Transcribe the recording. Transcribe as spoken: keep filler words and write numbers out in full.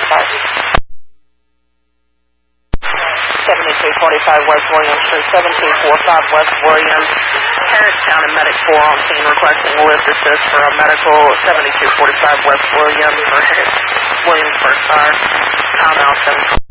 forty-five. seventy-two forty-five West Williams Street, seventeen forty-five West Williams. Harris County Medic four on scene requesting lift assist for a medical. seventy-two forty-five West Williams for Williamsburg Fire. Kyle Nelson.